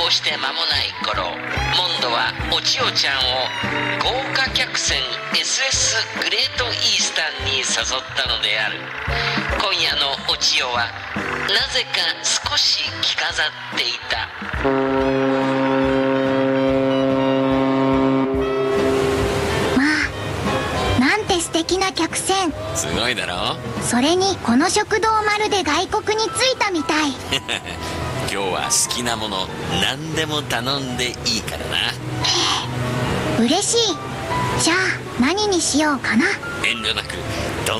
業して間もない頃、モンドはお千代ちゃんを豪華客船 SS グレートイースタンに誘ったのである。今夜のお千代はなぜか少し着飾っていた。 素敵な客船。 すごいだろ。 それにこの食堂まるで外国に着いたみたい。 今日は好きなもの何でも頼んでいいからな。 嬉しい。じゃあ何にしようかな。 遠慮なく